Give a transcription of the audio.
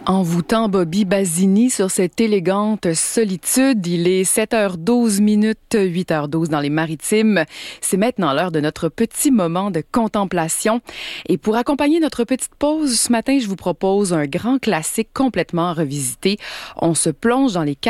Envoûtant Bobby Basini sur cette élégante solitude. Il est 7h12, 8h12 dans les Maritimes. C'est maintenant l'heure de notre petit moment de contemplation. Et pour accompagner notre petite pause, ce matin, je vous propose un grand classique complètement revisité. On se plonge dans les